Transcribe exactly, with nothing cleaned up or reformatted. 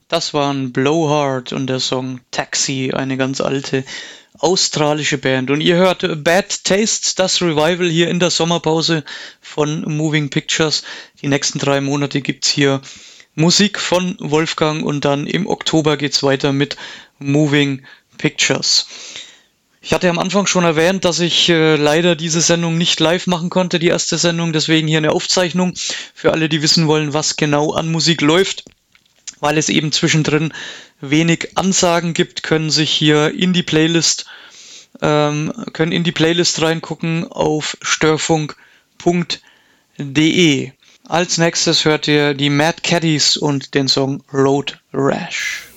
Das waren Blowhard und der Song Taxi, eine ganz alte australische Band. Und ihr hört Bad Taste, das Revival hier in der Sommerpause von Moving Pictures. Die nächsten drei Monate gibt's hier Musik von Wolfgang und dann im Oktober geht's weiter mit Moving Pictures. Ich hatte am Anfang schon erwähnt, dass ich äh, leider diese Sendung nicht live machen konnte, die erste Sendung, deswegen hier eine Aufzeichnung für alle, die wissen wollen, was genau an Musik läuft. Weil es eben zwischendrin wenig Ansagen gibt, können sich hier in die Playlist ähm, können in die Playlist reingucken auf störfunk punkt de. Als nächstes hört ihr die Mad Caddies und den Song Road Rash.